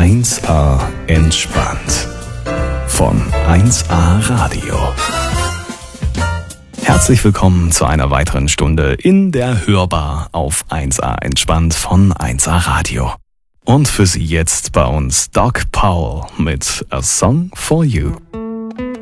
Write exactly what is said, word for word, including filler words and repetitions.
eins a entspannt von eins a Radio. Herzlich willkommen zu einer weiteren Stunde in der Hörbar auf eins a entspannt von eins a Radio. Und für Sie jetzt bei uns Doc Powell mit A Song for You.